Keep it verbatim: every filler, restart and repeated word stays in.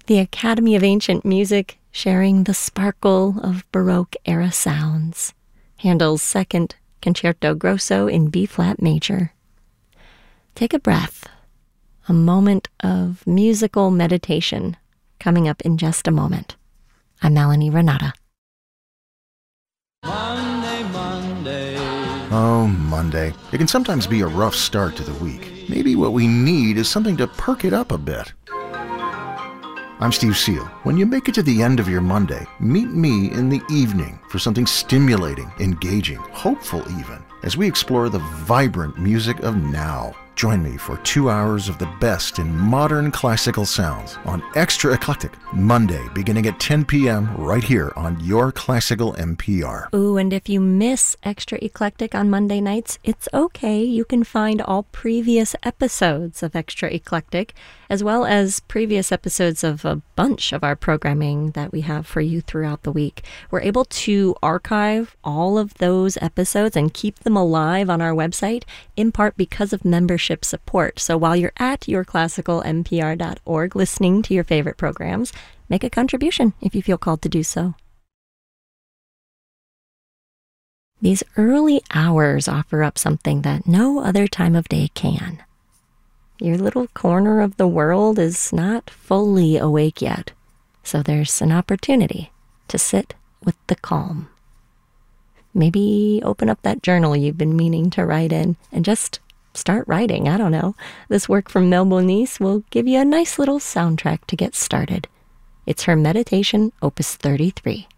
the Academy of Ancient Music sharing the sparkle of Baroque-era sounds. Handel's Second Concerto Grosso in B-flat major. Take a breath. A moment of musical meditation coming up in just a moment. I'm Melanie Renata. Monday, Monday. Oh, Monday. It can sometimes be a rough start to the week. Maybe what we need is something to perk it up a bit. I'm Steve Seal. When you make it to the end of your Monday, meet me in the evening for something stimulating, engaging, hopeful even, as we explore the vibrant music of now. Join me for two hours of the best in modern classical sounds on Extra Eclectic, Monday, beginning at ten p.m. right here on your Classical N P R. Ooh, and if you miss Extra Eclectic on Monday nights, it's okay. You can find all previous episodes of Extra Eclectic, as well as previous episodes of a bunch of our programming that we have for you throughout the week. We're able to archive all of those episodes and keep them alive on our website, in part because of membership support. So while you're at your classical N P R dot org listening to your favorite programs, make a contribution if you feel called to do so. These early hours offer up something that no other time of day can. Your little corner of the world is not fully awake yet, so there's an opportunity to sit with the calm. Maybe open up that journal you've been meaning to write in and just start writing. I don't know. This work from Mel Bonis will give you a nice little soundtrack to get started. It's her meditation, Opus thirty-three.